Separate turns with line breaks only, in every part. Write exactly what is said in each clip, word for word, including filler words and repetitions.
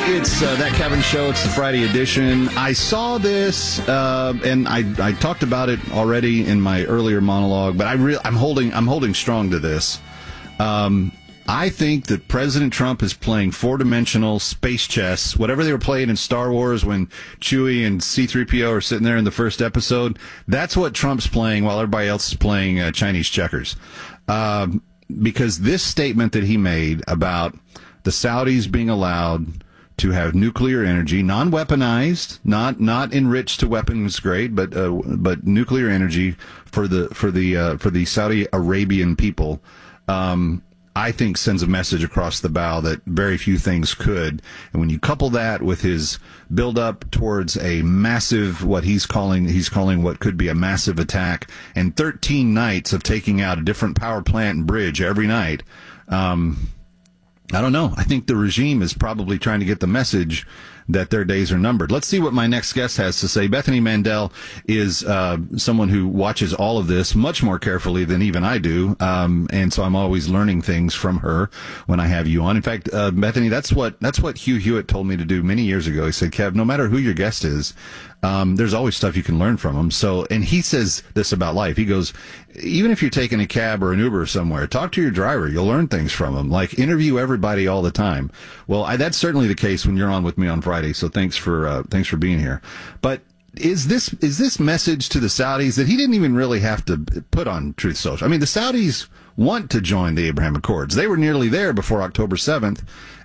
It's uh, That Kevin Show. It's the Friday edition. I saw this, uh, and I, I talked about it already in my earlier monologue, but I re- I'm holding I'm holding strong to this. Um, I think that President Trump is playing four-dimensional space chess, whatever they were playing in Star Wars when Chewie and C three P O are sitting there in the first episode. That's what Trump's playing while everybody else is playing uh, Chinese checkers. Um, because this statement that he made about the Saudis being allowed to have nuclear energy, non-weaponized, not not enriched to weapons grade, but uh, but nuclear energy for the for the uh, for the Saudi Arabian people, um, I think sends a message across the bow that very few things could. And when you couple that with his build-up towards a massive, what he's calling he's calling what could be a massive attack, and thirteen nights of taking out a different power plant and bridge every night. Um, I don't know. I think the regime is probably trying to get the message that their days are numbered. Let's see what my next guest has to say. Bethany Mandel is uh, someone who watches all of this much more carefully than even I do, um, and so I'm always learning things from her when I have you on. In fact, uh, Bethany, that's what that's what Hugh Hewitt told me to do many years ago. He said, Kev, no matter who your guest is, um, there's always stuff you can learn from them. So, and he says this about life. He goes, even if you're taking a cab or an Uber somewhere, talk to your driver. You'll learn things from them. Like, interview everybody all the time. Well, I, that's certainly the case when you're on with me on Friday. So thanks for uh, thanks for being here. But is this is this message to the Saudis that he didn't even really have to put on Truth Social? I mean, the Saudis want to join the Abraham Accords. They were nearly there before October seventh,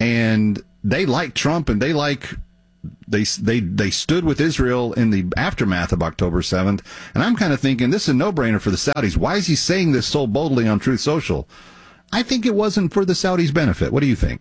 and they like Trump, and they like they they they stood with Israel in the aftermath of October seventh. And I'm kind of thinking this is a no-brainer for the Saudis. Why is he saying this so boldly on Truth Social? I think it wasn't for the Saudis' benefit. What do you think?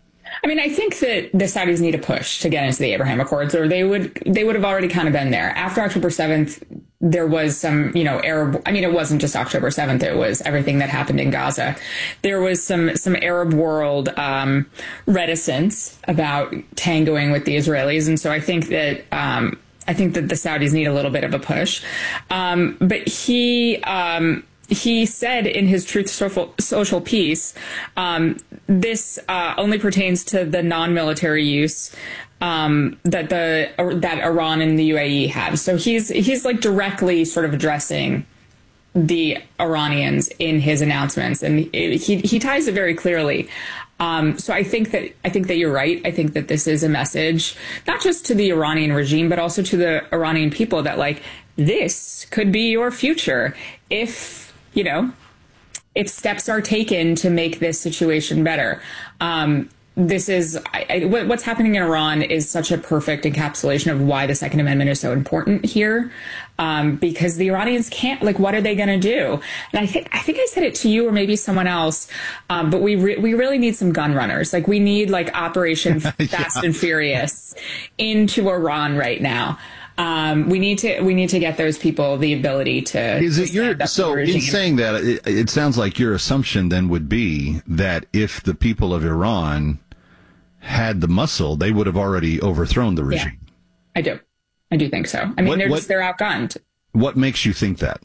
I mean, I think that the Saudis need a push to get into the Abraham Accords, or they would they would have already kind of been there. After October seventh, there was some, you know, Arab. I mean, it wasn't just October seventh; it was everything that happened in Gaza. There was some some Arab world um, reticence about tangoing with the Israelis, and so I think that um, I think that the Saudis need a little bit of a push. Um, but he. Um, He said in his Truth Social, social piece, um, this uh, only pertains to the non-military use um, that the that Iran and the U A E have. So he's he's like directly sort of addressing the Iranians in his announcements, and he he ties it very clearly. Um, so I think that I think that you're right. I think that this is a message not just to the Iranian regime, but also to the Iranian people that, like, this could be your future if, you know, if steps are taken to make this situation better. Um, this is I, I, what's happening in Iran is such a perfect encapsulation of why the Second Amendment is so important here, um, because the Iranians can't, like, what are they going to do? And I think I think I said it to you or maybe someone else, um, but we re- we really need some gun runners. Like, we need like Operation Fast yeah. and Furious into Iran right now. Um, we need to we need to get those people the ability to.
Is it
to
your so in saying that it, it sounds like your assumption then would be that if the people of Iran had the muscle, they would have already overthrown the regime.
Yeah, I do, I do think so. I mean,
what,
they're
what,
just they're outgunned.
What makes you think that?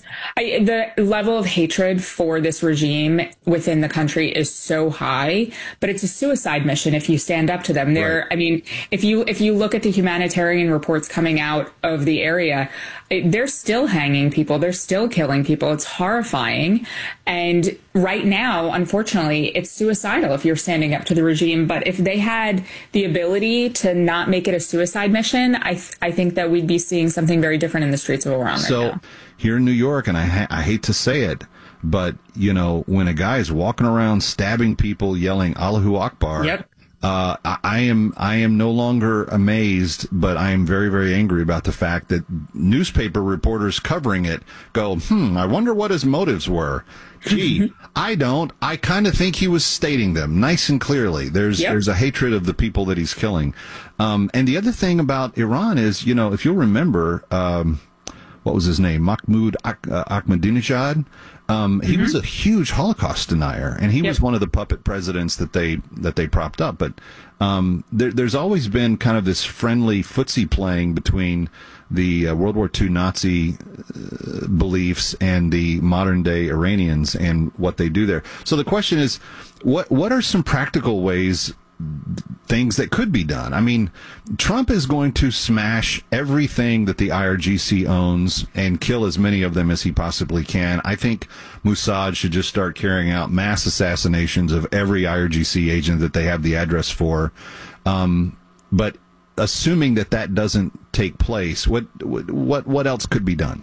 I, the level of hatred for this regime within the country is so high, but it's a suicide mission if you stand up to them. They're, right. I mean, if you if you look at the humanitarian reports coming out of the area, it, they're still hanging people. They're still killing people. It's horrifying. And right now, unfortunately, it's suicidal if you're standing up to the regime. But if they had the ability to not make it a suicide mission, I th- I think that we'd be seeing something very different in the streets of Iran
so,
right now.
Here in New York, and I, ha- I hate to say it, but, you know, when a guy is walking around stabbing people, yelling Allahu Akbar,
yep.
uh, I, I am I am no longer amazed, but I am very, very angry about the fact that newspaper reporters covering it go, hmm, I wonder what his motives were. Gee, I don't. I kind of think he was stating them nice and clearly. There's yep. there's a hatred of the people that he's killing. Um, and the other thing about Iran is, you know, if you'll remember, um, what was his name? Mahmoud uh, Ahmadinejad. Um, he mm-hmm. was a huge Holocaust denier, and he yep. was one of the puppet presidents that they that they propped up. But um, there, there's always been kind of this friendly footsie playing between the uh, World War Two Nazi uh, beliefs and the modern day Iranians and what they do there. So the question is, what what are some practical ways things that could be done. I mean, Trump is going to smash everything that the I R G C owns and kill as many of them as he possibly can. I think Mossad should just start carrying out mass assassinations of every I R G C agent that they have the address for. Um, but assuming that that doesn't take place, what what what else could be done?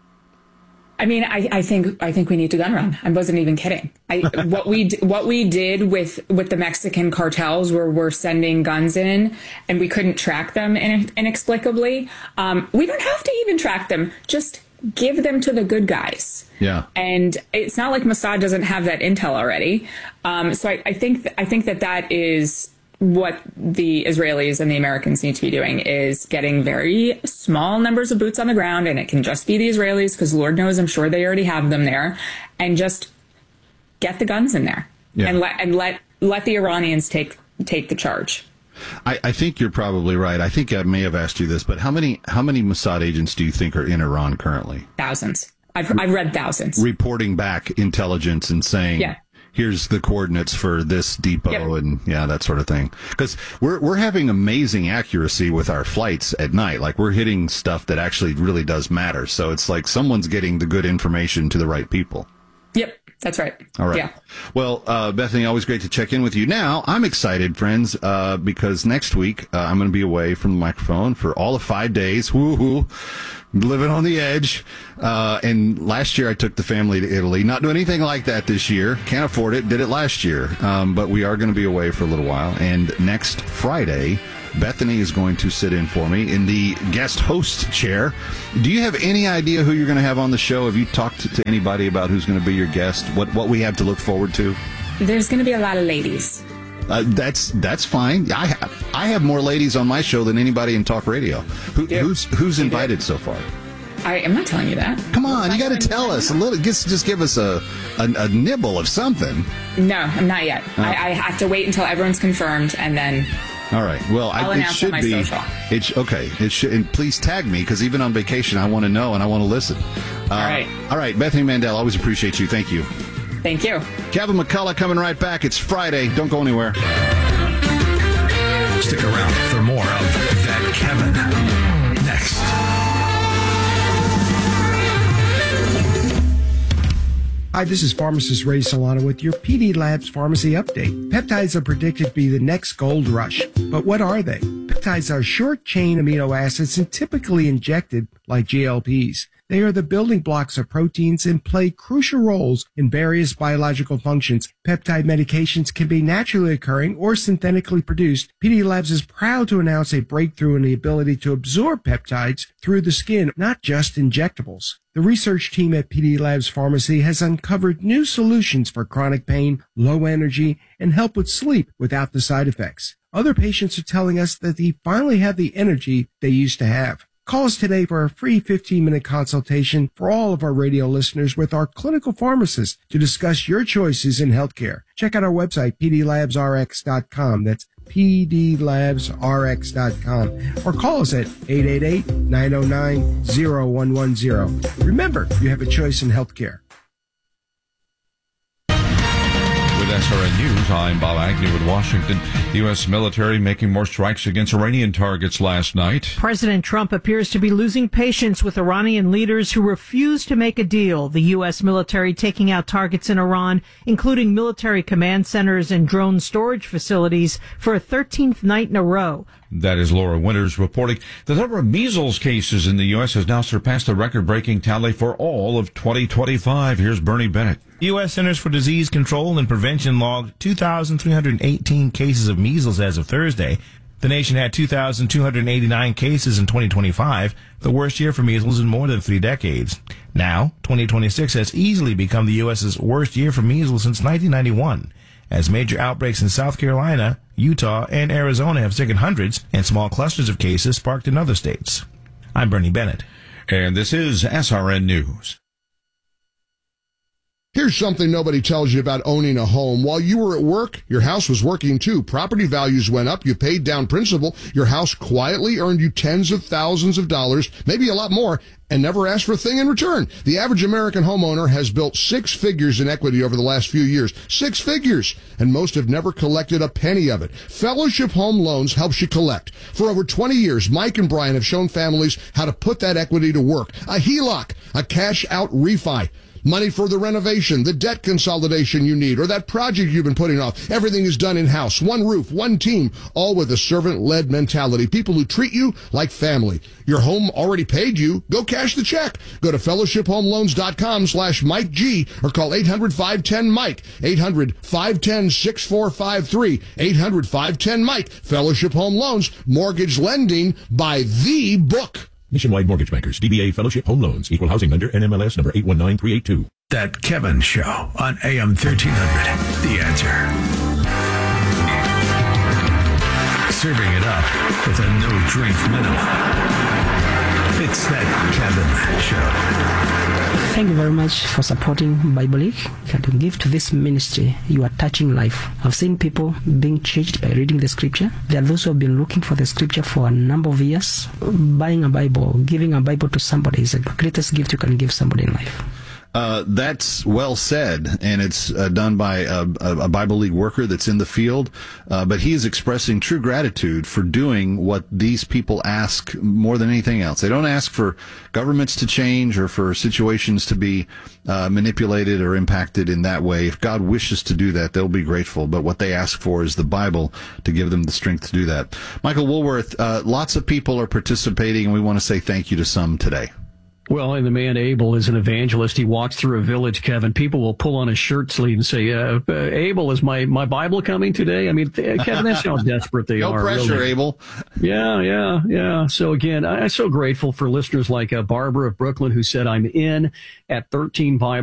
I mean, I, I think I think we need to gun run. I wasn't even kidding. I, what we what we did with with the Mexican cartels, where we're sending guns in and we couldn't track them in, inexplicably. Um, we don't have to even track them. Just give them to the good guys.
Yeah.
And it's not like Mossad doesn't have that intel already. Um, so I, I think th- I think that that is what the Israelis and the Americans need to be doing, is getting very small numbers of boots on the ground, and it can just be the Israelis, because Lord knows I'm sure they already have them there, and just get the guns in there. Yeah. and let and let let the Iranians take take the charge.
I, I think you're probably right. I think I may have asked you this, but how many how many Mossad agents do you think are in Iran currently?
Thousands. I've I've read thousands.
Reporting back intelligence and saying, yeah, here's the coordinates for this depot, yep, and yeah, that sort of thing. Because we're we're having amazing accuracy with our flights at night. Like, we're hitting stuff that actually really does matter. So it's like someone's getting the good information to the right people.
Yep, that's right.
All right.
Yeah.
Well, uh, Bethany, always great to check in with you. Now, I'm excited, friends, uh, because next week uh, I'm going to be away from the microphone for all of five days. Woo-hoo. Living on the edge. Uh, and last year I took the family to Italy. Not doing anything like that this year. Can't afford it. Did it last year. Um, but we are going to be away for a little while. And next Friday, Bethany is going to sit in for me in the guest host chair. Do you have any idea who you're going to have on the show? Have you talked to, to anybody about who's going to be your guest? What, what we have to look forward to? There's
going to be a lot of ladies.
Uh, that's that's fine. I have, I have more ladies on my show than anybody in talk radio. Who, who's who's invited so far?
I am not telling you that.
Come on, you got to tell us a little. Just, just give us a, a a nibble of something.
No, I'm not yet. Oh. I, I have to wait until everyone's confirmed, and then.
All right. Well,
I'll
I,
announce
it should
on my
be.
Social.
It's okay. It should. And please tag me, because even on vacation, I want to know and I want to listen. Uh,
all right.
All right, Bethany Mandel. Always appreciate you. Thank you.
Thank you.
Kevin McCullough coming right back. It's Friday. Don't go anywhere.
Stick around for more of That Kevin next.
Hi, this is pharmacist Ray Solano with your P D Labs Pharmacy Update. Peptides are predicted to be the next gold rush. But what are they? Peptides are short-chain amino acids and typically injected like G L Ps. They are the building blocks of proteins and play crucial roles in various biological functions. Peptide medications can be naturally occurring or synthetically produced. P D Labs is proud to announce a breakthrough in the ability to absorb peptides through the skin, not just injectables. The research team at P D Labs Pharmacy has uncovered new solutions for chronic pain, low energy, and help with sleep without the side effects. Other patients are telling us that they finally have the energy they used to have. Call us today for a free fifteen-minute consultation for all of our radio listeners with our clinical pharmacist to discuss your choices in healthcare. Check out our website, p d labs r x dot com. That's p d labs r x dot com. Or call us at eight eight eight, nine oh nine, oh one one oh. Remember, you have a choice in healthcare.
With S R N News, I'm Bob Agnew in Washington. The U S military making more strikes against Iranian targets last night.
President Trump appears to be losing patience with Iranian leaders who refuse to make a deal. The U S military taking out targets in Iran, including military command centers and drone storage facilities, for a thirteenth night in a row.
That is Laura Winters reporting. The number of measles cases in the U S has now surpassed the record-breaking tally for all of twenty twenty-five. Here's Bernie Bennett.
U S Centers for Disease Control and Prevention logged two thousand three hundred eighteen cases of measles as of Thursday. The nation had two thousand two hundred eighty-nine cases in twenty twenty-five, the worst year for measles in more than three decades. Now, twenty twenty-six has easily become the U S's worst year for measles since nineteen ninety-one, as major outbreaks in South Carolina, Utah, and Arizona have sickened hundreds, and small clusters of cases sparked in other states. I'm Bernie Bennett.
And this is S R N News.
Here's something nobody tells you about owning a home. While you were at work, your house was working too. Property values went up. You paid down principal. Your house quietly earned you tens of thousands of dollars, maybe a lot more, and never asked for a thing in return. The average American homeowner has built six figures in equity over the last few years. Six figures. And most have never collected a penny of it. Fellowship Home Loans helps you collect. For over twenty years, Mike and Brian have shown families how to put that equity to work. A H E L O C, a cash-out refi. Money for the renovation, the debt consolidation you need, or that project you've been putting off. Everything is done in-house. One roof, one team, all with a servant-led mentality. People who treat you like family. Your home already paid you. Go cash the check. Go to fellowship home loans dot com slash Mike G or call eight hundred, five one zero, Mike. eight hundred, five one zero, six four five three. eight hundred, five one zero, Mike. Fellowship Home Loans. Mortgage lending by the book.
Nationwide Mortgage Bankers, D B A Fellowship Home Loans, Equal Housing Lender, N M L S number eight one nine three eight two.
That Kevin Show on A M thirteen hundred. The Answer. Serving it up with a no-drink minimum. It's That Kevin Show.
Thank you very much for supporting Bible League. You can give to this ministry. You are touching life. I've seen people being changed by reading the scripture. There are those who have been looking for the scripture for a number of years. Buying a Bible, giving a Bible to somebody is the greatest gift you can give somebody in life.
Uh, that's well said, and it's uh, done by a, a Bible League worker that's in the field. Uh, but he is expressing true gratitude for doing what these people ask more than anything else. They don't ask for governments to change or for situations to be uh, manipulated or impacted in that way. If God wishes to do that, they'll be grateful. But what they ask for is the Bible to give them the strength to do that. Michael Woolworth, uh, lots of people are participating, and we want to say thank you to some today.
Well, and the man Abel is an evangelist. He walks through a village, Kevin. People will pull on his shirt sleeve and say, uh, uh, Abel, is my, my Bible coming today? I mean, th- Kevin, that's how desperate they
no
are.
No pressure,
really.
Abel.
Yeah, yeah, yeah. So again, I, I'm so grateful for listeners like uh, Barbara of Brooklyn who said, I'm in at thirteen Bible.